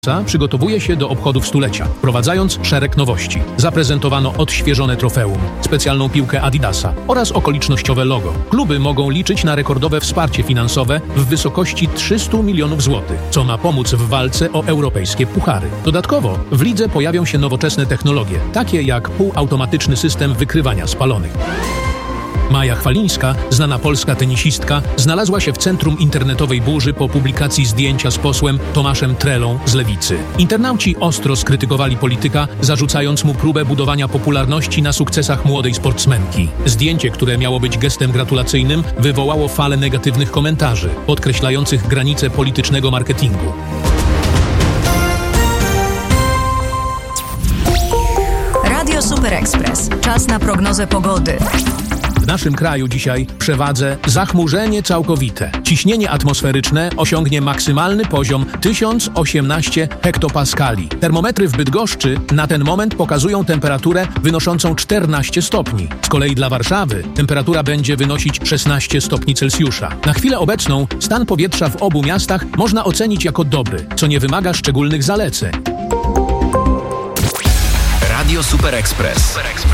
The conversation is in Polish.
Przygotowuje się do obchodów stulecia, wprowadzając szereg nowości. Zaprezentowano odświeżone trofeum, specjalną piłkę Adidasa oraz okolicznościowe logo. Kluby mogą liczyć na rekordowe wsparcie finansowe w wysokości 300 milionów złotych, co ma pomóc w walce o europejskie puchary. Dodatkowo w lidze pojawią się nowoczesne technologie, takie jak półautomatyczny system wykrywania spalonych. Maja Chwalińska, znana polska tenisistka, znalazła się w centrum internetowej burzy po publikacji zdjęcia z posłem Tomaszem Trelą z Lewicy. Internauci ostro skrytykowali polityka, zarzucając mu próbę budowania popularności na sukcesach młodej sportsmenki. Zdjęcie, które miało być gestem gratulacyjnym, wywołało falę negatywnych komentarzy, podkreślających granice politycznego marketingu. Radio Super Express. Czas na prognozę pogody. W naszym kraju dzisiaj przewadze zachmurzenie całkowite. Ciśnienie atmosferyczne osiągnie maksymalny poziom 1018 hektopaskali. Termometry w Bydgoszczy na ten moment pokazują temperaturę wynoszącą 14 stopni. Z kolei dla Warszawy temperatura będzie wynosić 16 stopni Celsjusza. Na chwilę obecną stan powietrza w obu miastach można ocenić jako dobry, co nie wymaga szczególnych zaleceń. Radio Super Express.